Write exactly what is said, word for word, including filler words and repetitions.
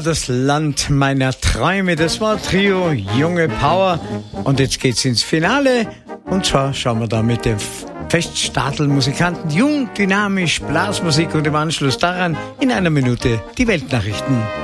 das Land meiner Träume. Das war Trio Junge Power. Und jetzt geht's ins Finale. Und zwar schauen wir da mit den Feststadelmusikanten Jung, Dynamisch, Blasmusik und im Anschluss daran in einer Minute die Weltnachrichten.